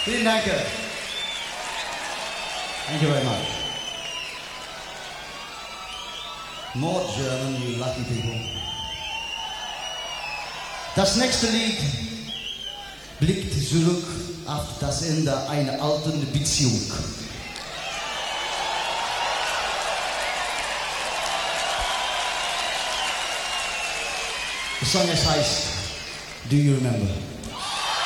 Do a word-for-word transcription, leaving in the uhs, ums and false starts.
Vielen Dank. Thank you very much. More German, you lucky people. Das nächste Lied blickt zurück auf das Ende einer alten Beziehung. The song heißt Do You Remember?